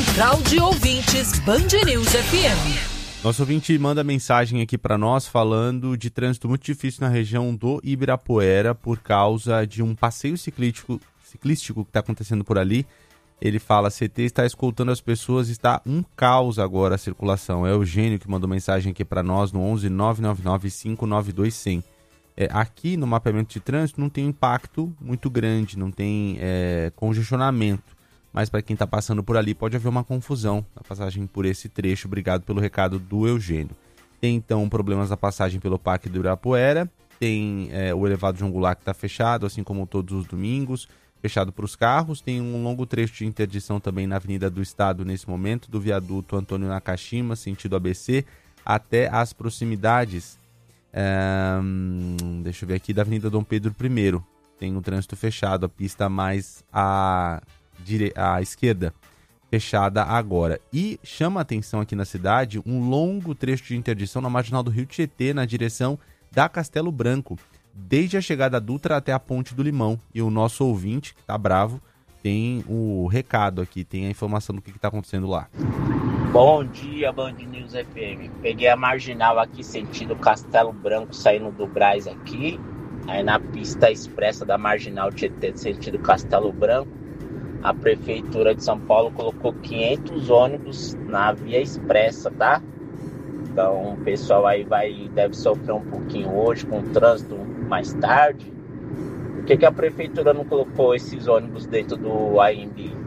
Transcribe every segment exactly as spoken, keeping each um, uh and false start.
Central de Ouvintes Band News F M. Nosso ouvinte manda mensagem aqui para nós falando de trânsito muito difícil na região do Ibirapuera por causa de um passeio ciclístico, ciclístico que está acontecendo por ali. Ele fala, C T está escoltando as pessoas, está um caos agora a circulação. É o Eugênio que mandou mensagem aqui para nós no onze nove nove nove cinco nove dois zero zero. É, aqui no mapeamento de trânsito não tem impacto muito grande, não tem é, congestionamento. Mas para quem está passando por ali pode haver uma confusão na passagem por esse trecho. Obrigado pelo recado do Eugênio. Tem então problemas na passagem pelo Parque do Ibirapuera. Tem é, o elevado João Goulart que está fechado, assim como todos os domingos, fechado para os carros. Tem um longo trecho de interdição também na Avenida do Estado nesse momento, do viaduto Antônio Nakashima, sentido A B C, até as proximidades, é, deixa eu ver aqui, da Avenida Dom Pedro I. Tem um trânsito fechado, a pista mais a... Dire... à esquerda, fechada agora. E chama a atenção aqui na cidade um longo trecho de interdição na marginal do Rio Tietê, na direção da Castelo Branco, desde a chegada da Dutra até a Ponte do Limão. E o nosso ouvinte, que tá bravo, tem o recado aqui, tem a informação do que está acontecendo lá. Bom dia, Band News F M. Peguei a marginal aqui, sentido Castelo Branco, saindo do Brás aqui. Aí na pista expressa da marginal Tietê, sentido Castelo Branco, a Prefeitura de São Paulo colocou quinhentos ônibus na via expressa, tá? Então o pessoal aí vai, deve sofrer um pouquinho hoje com o trânsito mais tarde. Por que que a Prefeitura não colocou esses ônibus dentro do A M B?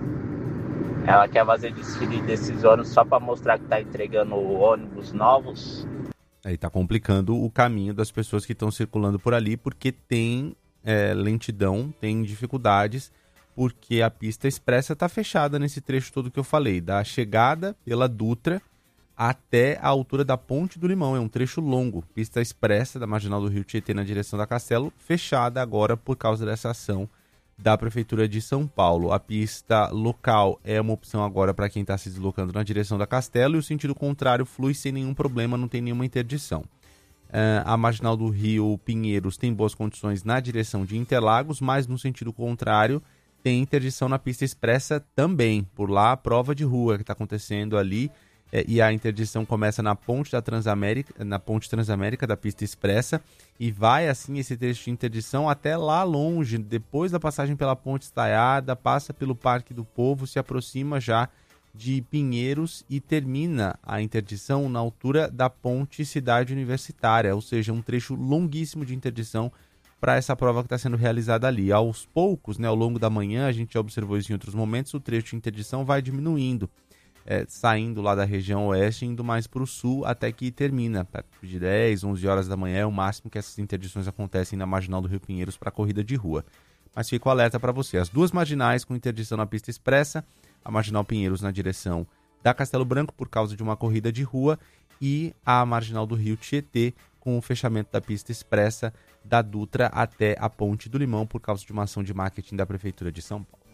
Ela quer fazer desfile desses ônibus só para mostrar que tá entregando ônibus novos? Aí tá complicando o caminho das pessoas que estão circulando por ali, porque tem é, lentidão, tem dificuldades, porque a pista expressa está fechada nesse trecho todo que eu falei, da chegada pela Dutra até a altura da Ponte do Limão. É um trecho longo, pista expressa da marginal do Rio Tietê na direção da Castelo, fechada agora por causa dessa ação da Prefeitura de São Paulo. A pista local é uma opção agora para quem está se deslocando na direção da Castelo, e o sentido contrário flui sem nenhum problema, não tem nenhuma interdição. Uh, a marginal do Rio Pinheiros tem boas condições na direção de Interlagos, mas no sentido contrário tem interdição na pista expressa também. Por lá, a prova de rua que está acontecendo ali, é, e a interdição começa na ponte da Transamérica, na ponte Transamérica da pista expressa, e vai assim esse trecho de interdição até lá longe, depois da passagem pela ponte estaiada, passa pelo Parque do Povo, se aproxima já de Pinheiros e termina a interdição na altura da ponte Cidade Universitária, ou seja, um trecho longuíssimo de interdição para essa prova que está sendo realizada ali. Aos poucos, né, ao longo da manhã, a gente já observou isso em outros momentos, o trecho de interdição vai diminuindo, é, saindo lá da região oeste, indo mais para o sul, até que termina, perto de dez, onze horas da manhã, é o máximo que essas interdições acontecem na marginal do Rio Pinheiros para corrida de rua. Mas fico alerta para você, as duas marginais com interdição na pista expressa, a marginal Pinheiros na direção da Castelo Branco por causa de uma corrida de rua, e a marginal do Rio Tietê com o fechamento da pista expressa da Dutra até a Ponte do Limão por causa de uma ação de marketing da Prefeitura de São Paulo.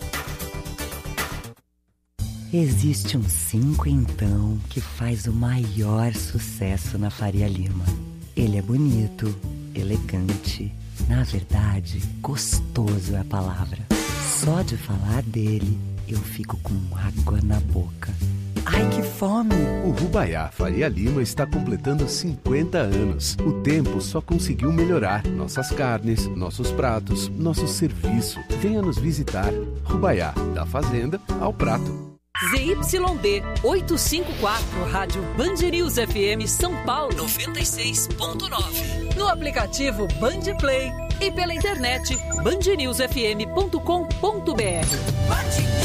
Existe um cinco então que faz o maior sucesso na Faria Lima. Ele é bonito, elegante, na verdade, gostoso é a palavra. Só de falar dele, eu fico com água na boca. Ai, que fome! O Rubaiá Faria Lima está completando cinquenta anos. O tempo só conseguiu melhorar. Nossas carnes, nossos pratos, nosso serviço. Venha nos visitar. Rubaiá, da fazenda ao prato. Z Y D oitocentos e cinquenta e quatro, Rádio Band News F M São Paulo noventa e seis ponto nove. No aplicativo Band Play e pela internet band news f m ponto com ponto b r.